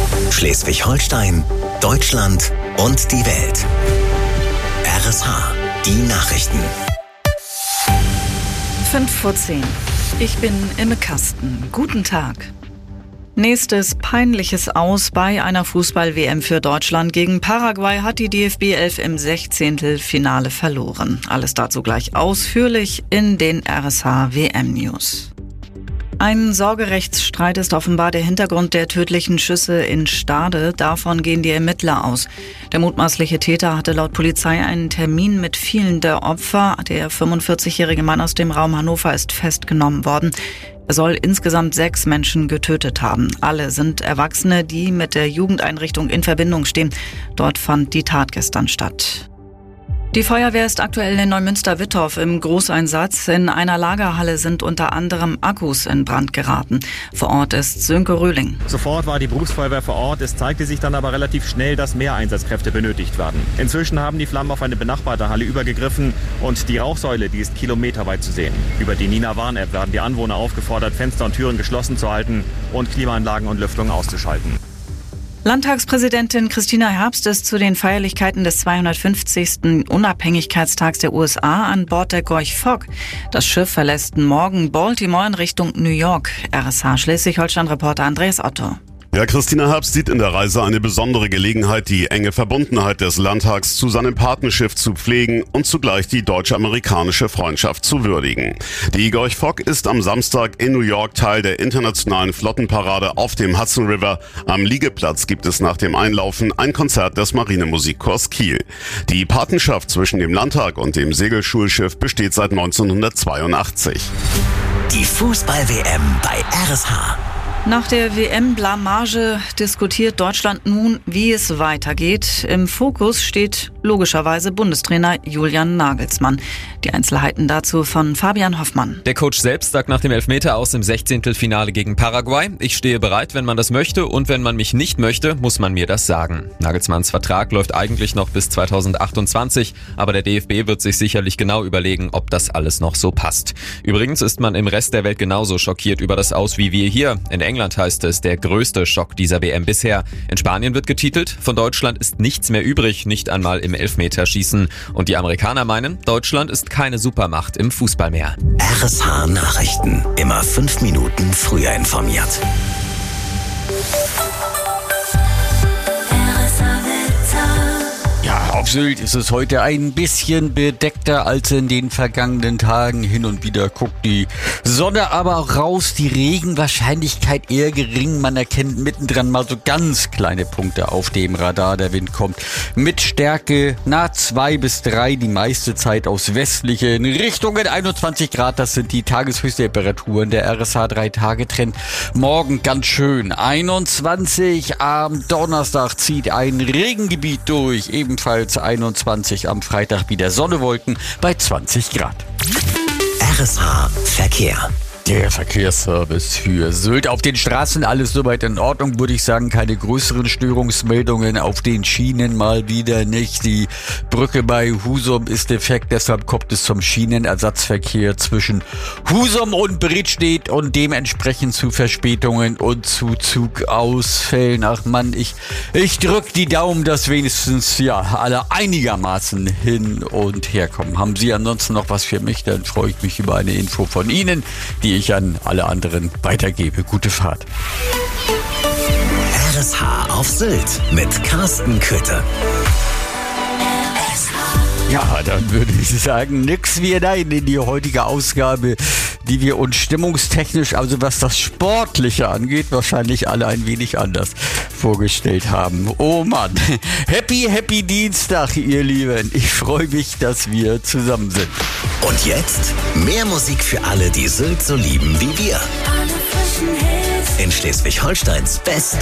Schleswig-Holstein, Deutschland und die Welt. RSH, die Nachrichten. 5:10. Ich bin Imme Kasten. Guten Tag. Nächstes peinliches Aus bei einer Fußball-WM für Deutschland. Gegen Paraguay hat die DFB 11 im 16. verloren. Alles dazu gleich ausführlich in den RSH-WM-News. Ein Sorgerechtsstreit ist offenbar der Hintergrund der tödlichen Schüsse in Stade. Davon gehen die Ermittler aus. Der mutmaßliche Täter hatte laut Polizei einen Termin mit vielen der Opfer. Der 45-jährige Mann aus dem Raum Hannover ist festgenommen worden. Er soll insgesamt 6 Menschen getötet haben. Alle sind Erwachsene, die mit der Jugendeinrichtung in Verbindung stehen. Dort fand die Tat gestern statt. Die Feuerwehr ist aktuell in Neumünster-Wittorf im Großeinsatz. In einer Lagerhalle sind unter anderem Akkus in Brand geraten. Vor Ort ist Sönke Röhling. Sofort war die Berufsfeuerwehr vor Ort. Es zeigte sich dann aber relativ schnell, dass mehr Einsatzkräfte benötigt werden. Inzwischen haben die Flammen auf eine benachbarte Halle übergegriffen und die Rauchsäule, die ist kilometerweit zu sehen. Über die Nina-Warn-App werden die Anwohner aufgefordert, Fenster und Türen geschlossen zu halten und Klimaanlagen und Lüftung auszuschalten. Landtagspräsidentin Christina Herbst ist zu den Feierlichkeiten des 250. Unabhängigkeitstags der USA an Bord der Gorch Fock. Das Schiff verlässt morgen Baltimore in Richtung New York. RSH Schleswig-Holstein-Reporter Andreas Otto. Ja, Christina Herbst sieht in der Reise eine besondere Gelegenheit, die enge Verbundenheit des Landtags zu seinem Patenschiff zu pflegen und zugleich die deutsch-amerikanische Freundschaft zu würdigen. Die Gorch Fock ist am Samstag in New York Teil der internationalen Flottenparade auf dem Hudson River. Am Liegeplatz gibt es nach dem Einlaufen ein Konzert des Marinemusikchors Kiel. Die Patenschaft zwischen dem Landtag und dem Segelschulschiff besteht seit 1982. Die Fußball-WM bei RSH. Nach der WM-Blamage diskutiert Deutschland nun, wie es weitergeht. Im Fokus steht logischerweise Bundestrainer Julian Nagelsmann. Die Einzelheiten dazu von Fabian Hoffmann. Der Coach selbst sagt nach dem Elfmeter aus im 16. Finale gegen Paraguay: Ich stehe bereit, wenn man das möchte, und wenn man mich nicht möchte, muss man mir das sagen. Nagelsmanns Vertrag läuft eigentlich noch bis 2028, aber der DFB wird sich sicherlich genau überlegen, ob das alles noch so passt. Übrigens ist man im Rest der Welt genauso schockiert über das Aus wie wir hier. In England heißt es, der größte Schock dieser WM bisher. In Spanien wird getitelt: Von Deutschland ist nichts mehr übrig, nicht einmal im Elfmeterschießen. Und die Amerikaner meinen, Deutschland ist keine Supermacht im Fußball mehr. RSH Nachrichten. Immer 5 Minuten früher informiert. Auf Sylt ist es heute ein bisschen bedeckter als in den vergangenen Tagen. Hin und wieder guckt die Sonne aber auch raus, die Regenwahrscheinlichkeit eher gering. Man erkennt mittendran mal so ganz kleine Punkte auf dem Radar. Der Wind kommt mit Stärke nah 2 bis 3, die meiste Zeit aus westlichen Richtungen. 21 Grad, das sind die Tageshöchsttemperaturen. Der RSH 3-Tage-Trend morgen ganz schön. 21 am Donnerstag zieht ein Regengebiet durch, ebenfalls 21 am Freitag wieder Sonne, Wolken bei 20 Grad. RSH Verkehr. Der Verkehrsservice für Sylt. Auf den Straßen alles soweit in Ordnung, würde ich sagen. Keine größeren Störungsmeldungen. Auf den Schienen mal wieder nicht. Die Brücke bei Husum ist defekt, deshalb kommt es zum Schienenersatzverkehr zwischen Husum und Bredstedt und dementsprechend zu Verspätungen und zu Zugausfällen. Ach Mann, ich drück die Daumen, dass wenigstens alle einigermaßen hin und her kommen. Haben Sie ansonsten noch was für mich? Dann freue ich mich über eine Info von Ihnen, die ich an alle anderen weitergebe. Gute Fahrt. RSH auf Sylt mit Carsten Köthe. Ja, dann würde ich sagen, nix wie hinein in die heutige Ausgabe, die wir uns stimmungstechnisch, also was das Sportliche angeht, wahrscheinlich alle ein wenig anders vorgestellt haben. Oh Mann, happy Dienstag, ihr Lieben. Ich freue mich, dass wir zusammen sind. Und jetzt mehr Musik für alle, die Sylt so lieben wie wir. In Schleswig-Holsteins beste